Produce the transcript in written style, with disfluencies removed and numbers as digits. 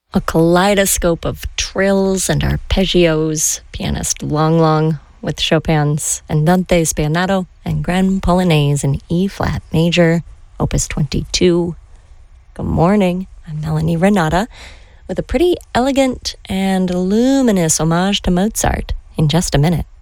A kaleidoscope of trills and arpeggios, pianist Long Long with Chopin's Andante Spianato and Grand Polonaise in E-flat major, Opus 22. Good morning, I'm Melanie Renata with a pretty elegant and luminous homage to Mozart in just a minute.